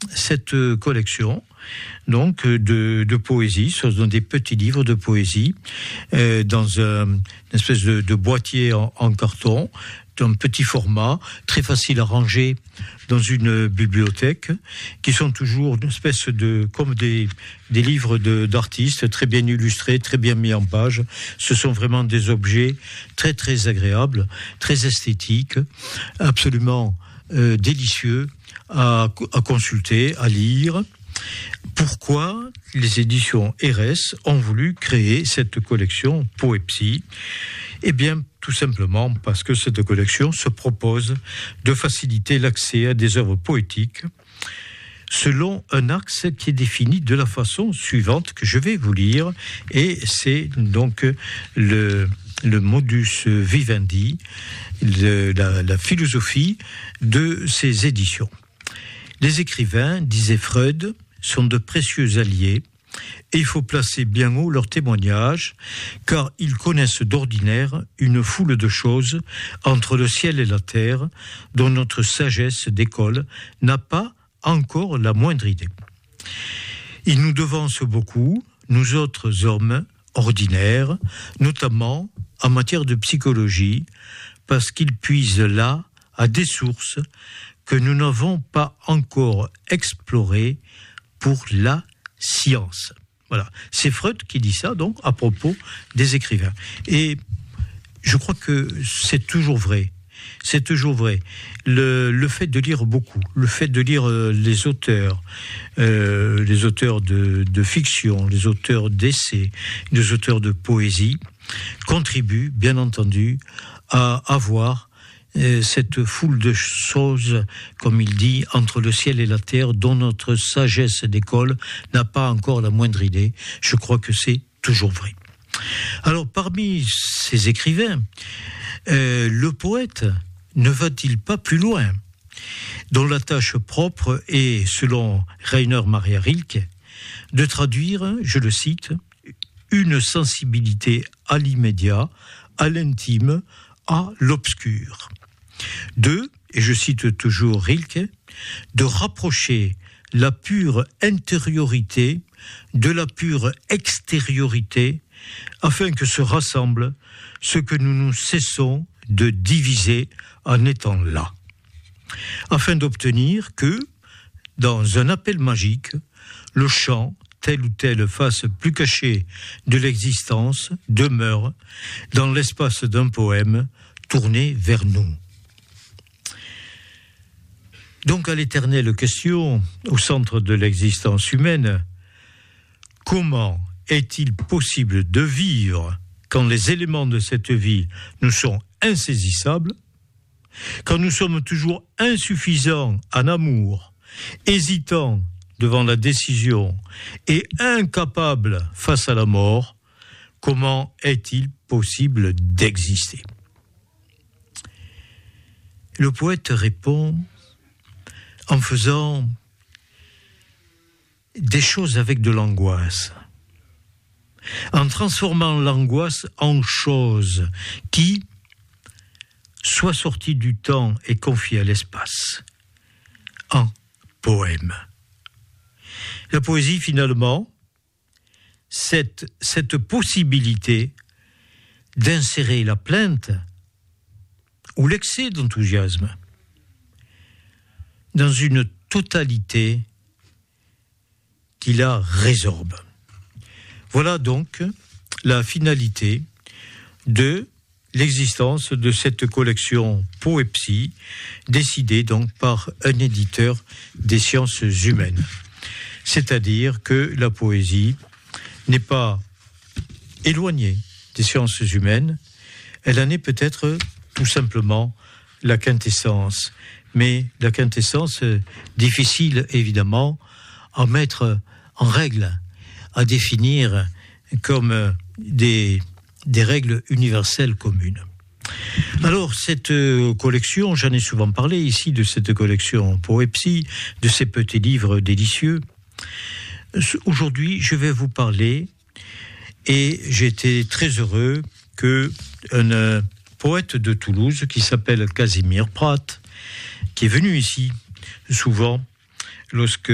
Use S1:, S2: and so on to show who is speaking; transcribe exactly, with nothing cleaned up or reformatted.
S1: cette collection donc de, de poésie. Ce sont des petits livres de poésie euh, dans un, une espèce de, de boîtier en, en carton, d'un petit format, très facile à ranger dans une bibliothèque, qui sont toujours une espèce de, comme des, des livres de, d'artistes, très bien illustrés, très bien mis en page. Ce sont vraiment des objets très très agréables, très esthétiques, absolument euh, délicieux à, à consulter, à lire. Pourquoi les éditions R S ont voulu créer cette collection Poépsie ? Eh bien, tout simplement parce que cette collection se propose de faciliter l'accès à des œuvres poétiques selon un axe qui est défini de la façon suivante que je vais vous lire, et c'est donc le, le modus vivendi, le, la, la philosophie de ces éditions. Les écrivains, disait Freud, sont de précieux alliés, et il faut placer bien haut leurs témoignages, car ils connaissent d'ordinaire une foule de choses entre le ciel et la terre, dont notre sagesse d'école n'a pas encore la moindre idée. Ils nous devancent beaucoup, nous autres hommes ordinaires, notamment en matière de psychologie, parce qu'ils puisent là à des sources que nous n'avons pas encore explorées pour la science. Voilà, c'est Freud qui dit ça, donc, à propos des écrivains. Et je crois que c'est toujours vrai. C'est toujours vrai. Le, le fait de lire beaucoup, le fait de lire euh, les auteurs, euh, les auteurs de, de fiction, les auteurs d'essais, les auteurs de poésie, contribue, bien entendu, à avoir cette foule de choses, comme il dit, entre le ciel et la terre, dont notre sagesse d'école n'a pas encore la moindre idée. Je crois que c'est toujours vrai. Alors, parmi ces écrivains, euh, le poète ne va-t-il pas plus loin, dont la tâche propre est, selon Rainer Maria Rilke, de traduire, je le cite, une sensibilité à l'immédiat, à l'intime, à l'obscur. Deux, et je cite toujours Rilke, de rapprocher la pure intériorité de la pure extériorité, afin que se rassemble ce que nous nous cessons de diviser en étant là, afin d'obtenir que, dans un appel magique, le chant, telle ou telle face plus cachée de l'existence, demeure dans l'espace d'un poème tourné vers nous. Donc, à l'éternelle question, au centre de l'existence humaine, comment est-il possible de vivre quand les éléments de cette vie nous sont insaisissables, quand nous sommes toujours insuffisants en amour, hésitants devant la décision et incapables face à la mort? Comment est-il possible d'exister? Le poète répond en faisant des choses avec de l'angoisse, en transformant l'angoisse en chose qui soit sortie du temps et confiée à l'espace, en poème. La poésie, finalement, cette, cette possibilité d'insérer la plainte ou l'excès d'enthousiasme dans une totalité qui la résorbe. Voilà donc la finalité de l'existence de cette collection Poépsie, décidée donc par un éditeur des sciences humaines. C'est-à-dire que la poésie n'est pas éloignée des sciences humaines, elle en est peut-être tout simplement la quintessence. Mais la quintessence, difficile évidemment à mettre en règle, à définir comme des, des règles universelles communes. Alors, cette collection, j'en ai souvent parlé ici, de cette collection Poépsie, de ces petits livres délicieux. Aujourd'hui, je vais vous parler, et j'étais très heureux que un poète de Toulouse qui s'appelle Casimir Prat, qui est venu ici souvent lorsque